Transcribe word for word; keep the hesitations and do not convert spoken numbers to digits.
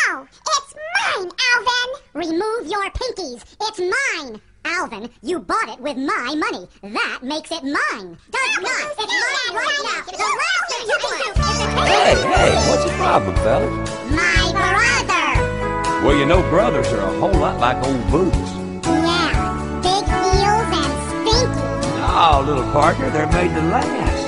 No, it's mine, Alvin. Remove your pinkies. It's mine. Alvin, you bought it with my money. That makes it mine. Does not. It's mine right now. The last thing you can do is to take Hey, it. hey, what's the problem, fellas? My brother. Well, you know brothers are a whole lot like old boots. Yeah, big heels and stinky. Oh, little partner, they're made to last.